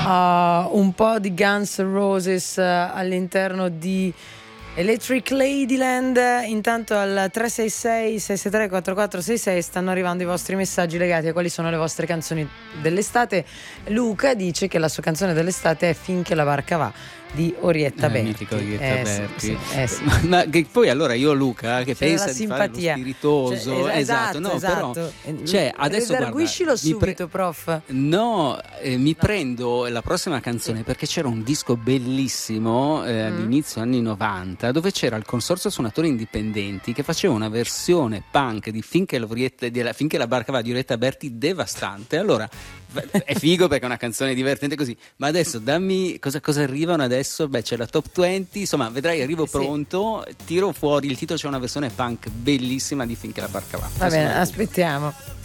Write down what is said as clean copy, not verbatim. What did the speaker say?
Un po' di Guns N' Roses all'interno di Electric Ladyland. Intanto al 366 663 4466 stanno arrivando i vostri messaggi legati a quali sono le vostre canzoni dell'estate. Luca dice che la sua canzone dell'estate è Finché la barca va di Orietta Berti. Mitico Orietta Berti. Sì. Ma che poi allora io Luca che c'è pensa la di fare lo simpatia, spiritoso, cioè, esatto, no, esatto. però cioè adesso redarguiscilo subito, prof. No, mi prendo la prossima canzone perché c'era un disco bellissimo all'inizio anni 90 dove c'era il Consorzio Suonatori Indipendenti che faceva una versione punk di Finché la barca va di Orietta Berti devastante. Allora è figo perché è una canzone divertente così, ma adesso dammi cosa arrivano adesso. Beh, c'è la top 20, insomma vedrai, arrivo pronto, tiro fuori il titolo, c'è una versione punk bellissima di Finché la barca va. Va bene, aspettiamo.